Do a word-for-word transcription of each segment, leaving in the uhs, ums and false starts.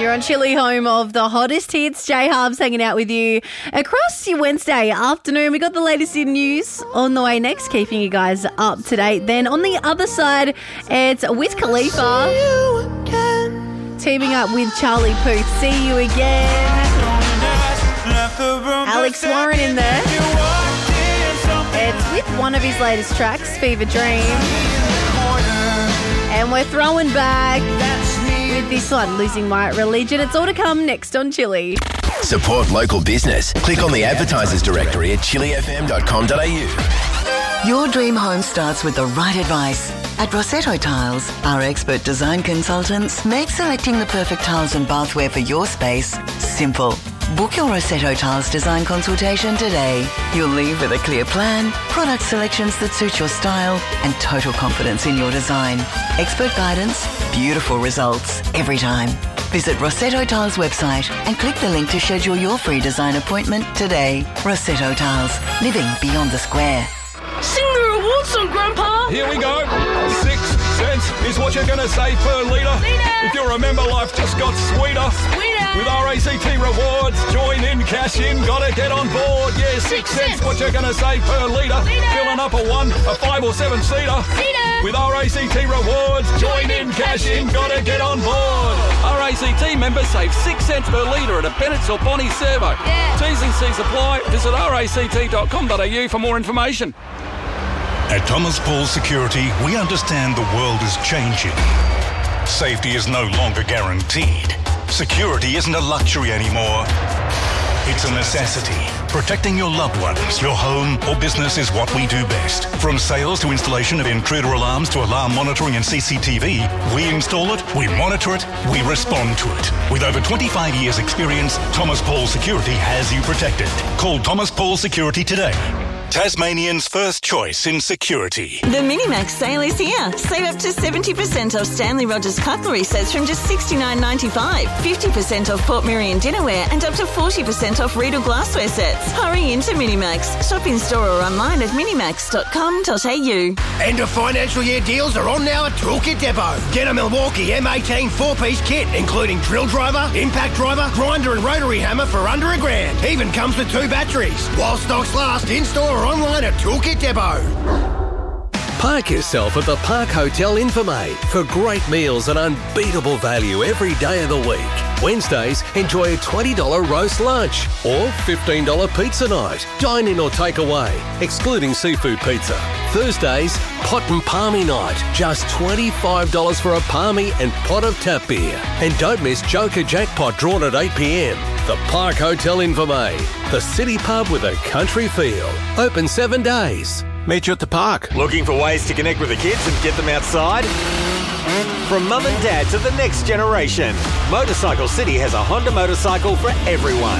You're on Chili, home of the hottest hits. Jay Harbs hanging out with you across your Wednesday afternoon. We got the latest in news on the way next, keeping you guys up to date. Then on the other side, it's Wiz Khalifa teaming up with Charlie Puth. See you again. Alex Warren in there. It's with one of his latest tracks, Fever Dream. And we're throwing back with this one, Losing My Religion. It's all to come next on Chili. Support local business. Click on the advertisers directory at chili f m dot com dot a u. Your dream home starts with the right advice. At Rossetto Tiles, our expert design consultants make selecting the perfect tiles and bathware for your space simple. Book your Rossetto Tiles design consultation today. You'll leave with a clear plan, product selections that suit your style, and total confidence in your design. Expert guidance, beautiful results every time. Visit Rossetto Tiles website and click the link to schedule your free design appointment today. Rossetto Tiles, living beyond the square. Sing the reward song, Grandpa! Here we go. Six cents is what you're going to save per litre. If you remember, life just got sweeter. Sweeter! With R A C T Rewards, join in, cash in, gotta get on board. Yeah, six, six cents, what you're going to save per litre. Filling up a one, a five or seven seater. Seater! With R A C T Rewards, join in, cash in, gotta get on board. R A C T members save six cents per litre at a Bennett's or Bonnie servo. Yeah. T's and C's apply. Visit r a c t dot com dot a u for more information. At Thomas Paul Security, we understand the world is changing. Safety is no longer guaranteed. Security isn't a luxury anymore. It's a necessity. Protecting your loved ones, your home or business is what we do best. From sales to installation of intruder alarms to alarm monitoring and C C T V, we install it, we monitor it, we respond to it. With over twenty-five years experience, Thomas Paul Security has you protected. Call Thomas Paul Security today. Tasmanian's first choice in security. The Minimax sale is here. Save up to seventy percent off Stanley Rogers cutlery sets from just sixty-nine ninety-five, fifty percent off Port Miriam dinnerware and up to forty percent off Riedel glassware sets. Hurry into Minimax. Shop in store or online at minimax dot com dot a u. End of financial year deals are on now at Toolkit Depot. Get a Milwaukee M eighteen four-piece kit, including drill driver, impact driver, grinder and rotary hammer for under a grand. Even comes with two batteries. While stocks last, in-store or online at Toolkit Depot. Park yourself at the Park Hotel Infirmay for great meals and unbeatable value every day of the week. Wednesdays, enjoy a twenty dollars roast lunch or fifteen dollars pizza night. Dine in or take away, excluding seafood pizza. Thursdays, pot and palmy night. Just twenty-five dollars for a palmy and pot of tap beer. And don't miss Joker Jackpot drawn at eight p.m. The Park Hotel Infirmay, the city pub with a country feel. Open seven days. Meet you at the park. Looking for ways to connect with the kids and get them outside? From mum and dad to the next generation, Motorcycle City has a Honda motorcycle for everyone.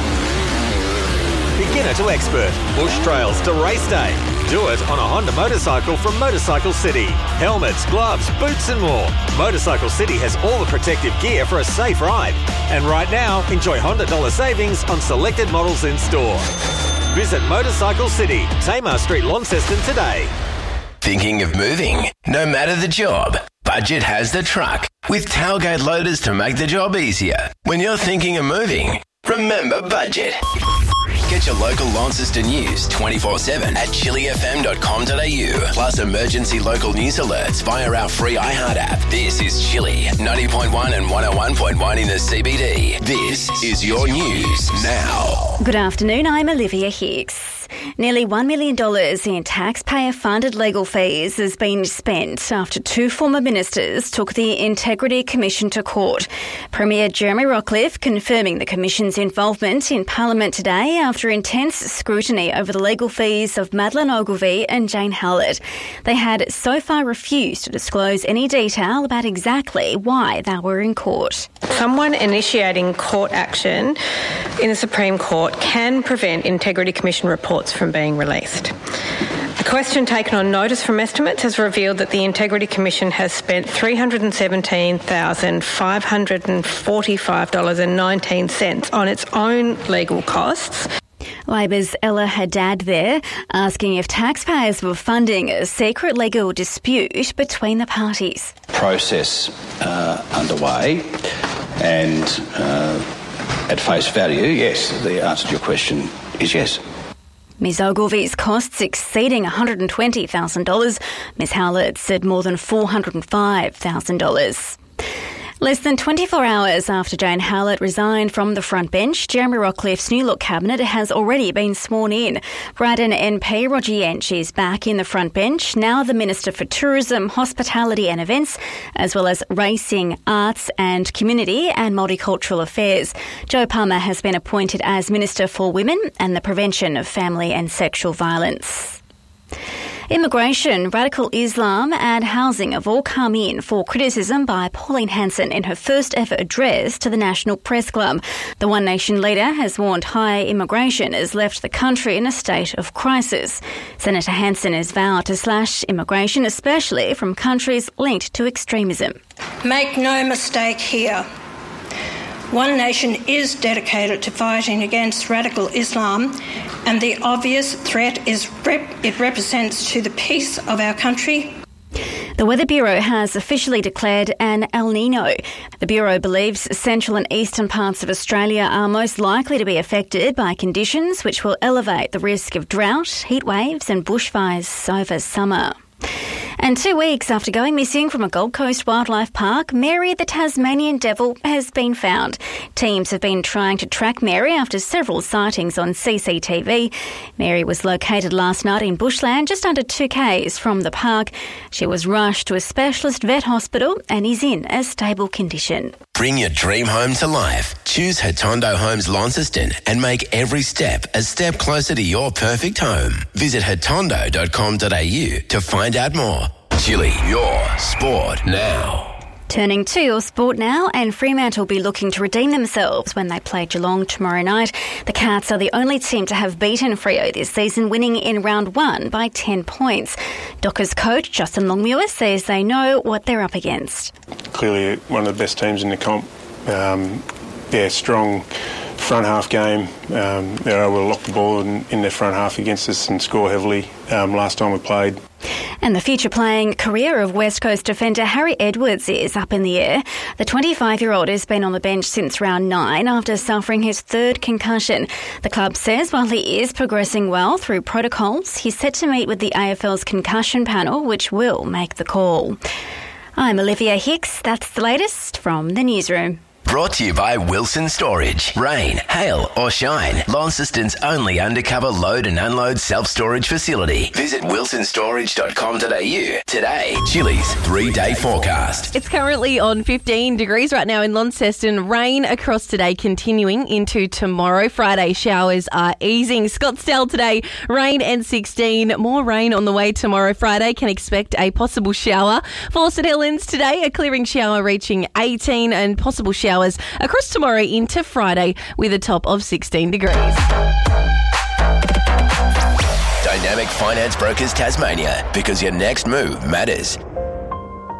Beginner to expert, bush trails to race day. Do it on a Honda motorcycle from Motorcycle City. Helmets, gloves, boots and more. Motorcycle City has all the protective gear for a safe ride. And right now, enjoy Honda dollar savings on selected models in store. Visit Motorcycle City, Tamar Street, Launceston today. Thinking of moving? No matter the job, Budget has the truck with tailgate loaders to make the job easier. When you're thinking of moving, remember Budget. Get your local Launceston news twenty-four seven at chili f m dot com dot a u. Plus emergency local news alerts via our free iHeart app. This is Chili, ninety point one and one oh one point one in the C B D. This is your news now. Good afternoon, I'm Olivia Hicks. Nearly one million dollars in taxpayer-funded legal fees has been spent after two former ministers took the Integrity Commission to court. Premier Jeremy Rockliff confirming the Commission's involvement in Parliament today after intense scrutiny over the legal fees of Madeleine Ogilvie and Jane Hallett. They had so far refused to disclose any detail about exactly why they were in court. Someone initiating court action in the Supreme Court can prevent Integrity Commission reports from being released. A question taken on notice from estimates has revealed that the Integrity Commission has spent three hundred seventeen thousand five hundred forty-five dollars and nineteen cents on its own legal costs. Labor's Ella Haddad there, asking if taxpayers were funding a secret legal dispute between the parties. Process uh, underway And uh, at face value, yes, the answer to your question is yes. Ms Ogilvy's costs exceeding one hundred twenty thousand dollars. Ms Howlett said more than four hundred five thousand dollars. Less than twenty-four hours after Jane Howlett resigned from the front bench, Jeremy Rockcliffe's New Look cabinet has already been sworn in. Braddon M P Roger Yench is back in the front bench, now the Minister for Tourism, Hospitality and Events, as well as Racing, Arts and Community and Multicultural Affairs. Joe Palmer has been appointed as Minister for Women and the Prevention of Family and Sexual Violence. Immigration, radical Islam and housing have all come in for criticism by Pauline Hanson in her first ever address to the National Press Club. The One Nation leader has warned higher immigration has left the country in a state of crisis. Senator Hanson has vowed to slash immigration, especially from countries linked to extremism. Make no mistake here. One Nation is dedicated to fighting against radical Islam, and the obvious threat is rep- it represents to the peace of our country. The Weather Bureau has officially declared an El Nino. The Bureau believes central and eastern parts of Australia are most likely to be affected by conditions which will elevate the risk of drought, heat waves and bushfires over summer. And two weeks after going missing from a Gold Coast wildlife park, Mary the Tasmanian Devil has been found. Teams have been trying to track Mary after several sightings on C C T V. Mary was located last night in bushland just under two k's from the park. She was rushed to a specialist vet hospital and is in a stable condition. Bring your dream home to life. Choose Hatondo Homes Launceston and make every step a step closer to your perfect home. Visit hatondo dot com dot a u to find out more. Chili, your sport now. Turning to your sport now, and Fremantle will be looking to redeem themselves when they play Geelong tomorrow night. The Cats are the only team to have beaten Freo this season, winning in round one by ten points. Dockers coach Justin Longmuir says they know what they're up against. Clearly one of the best teams in the comp. Um, yeah, strong front half game. Um, they're able to lock the ball in, in their front half against us and score heavily um, last time we played. And the future playing career of West Coast defender Harry Edwards is up in the air. The twenty-five-year-old has been on the bench since round nine after suffering his third concussion. The club says while he is progressing well through protocols, he's set to meet with the A F L's concussion panel, which will make the call. I'm Olivia Hicks. That's the latest from the newsroom. Brought to you by Wilson Storage. Rain, hail or shine. Launceston's only undercover load and unload self-storage facility. Visit wilson storage dot com dot a u today. Chili's three-day forecast. It's currently on fifteen degrees right now in Launceston. Rain across today continuing into tomorrow. Friday showers are easing. Scottsdale today, rain and sixteen. More rain on the way tomorrow. Friday can expect a possible shower. For St Helens today, a clearing shower reaching eighteen and possible showers across tomorrow into Friday with a top of sixteen degrees. Dynamic Finance Brokers Tasmania, because your next move matters.